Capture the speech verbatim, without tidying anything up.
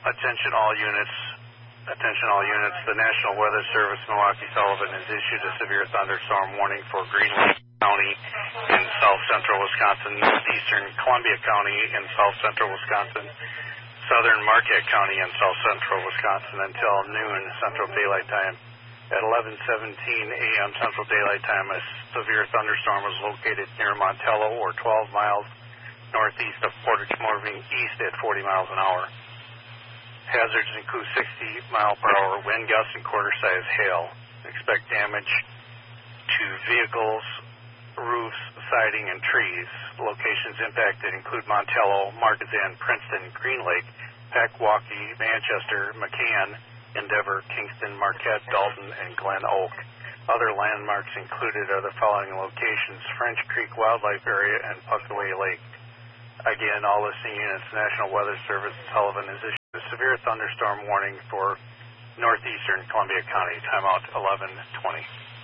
Attention all units. Attention all units. The National Weather Service Milwaukee Sullivan has issued a severe thunderstorm warning for Green Lake County in south central Wisconsin, northeastern Columbia County in south central Wisconsin, southern Marquette County in south central Wisconsin until noon Central Daylight Time. At eleven seventeen a m Central Daylight Time, a severe thunderstorm was located near Montello, or twelve miles northeast of Portage, moving east at forty miles an hour. Hazards include sixty mile per hour wind gusts and quarter-size hail. Expect damage to vehicles, roofs, siding, and trees. Locations impacted include Montello, Marquezine, Princeton, Green Lake, Pewaukee, Manchester, McCann, Endeavor, Kingston, Marquette, Dalton, and Glen Oak. Other landmarks included are the following locations: French Creek Wildlife Area and Puckaway Lake. Again, all listening units, National Weather Service Sullivan has issued a severe thunderstorm warning for northeastern Columbia County. Timeout eleven twenty.